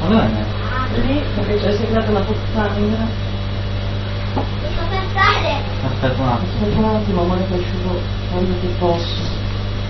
Dove è? Lì, perché c'è segreta una pozzanghera. Aspetta un attimo. Aspetta un attimo, amore, che asciugo quando ti posso.